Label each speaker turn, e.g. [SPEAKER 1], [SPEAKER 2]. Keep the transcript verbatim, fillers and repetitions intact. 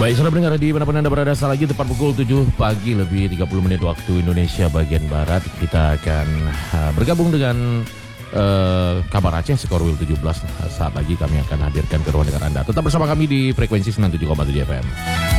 [SPEAKER 1] Baik, sudah mendengar di manapun Anda berada, saat lagi tepat pukul tujuh pagi lebih tiga puluh menit waktu Indonesia bagian Barat. Kita akan uh, bergabung dengan uh, Kabar Aceh Skor Wheel tujuh belas. Saat lagi kami akan hadirkan ke ruang dengar Anda. Tetap bersama kami di frekuensi sembilan puluh tujuh koma tujuh F M.